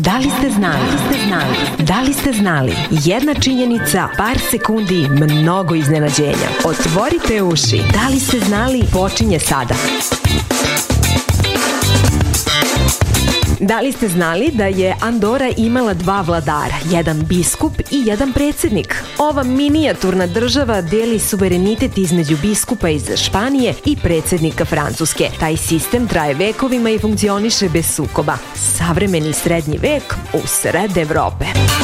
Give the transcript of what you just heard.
Da li ste znali? Da li ste znali? Jedna činjenica, par sekundi, mnogo iznenađenja. Otvorite uši. Da li ste znali? Počinje sada. Da li ste znali da je Andora imala dva vladara, jedan biskup i jedan predsjednik? Ova minijaturna država deli suverenitet između biskupa iz Španije i predsjednika Francuske. Taj sistem traje vekovima i funkcioniše bez sukoba. Savremeni srednji vek u sred Evrope.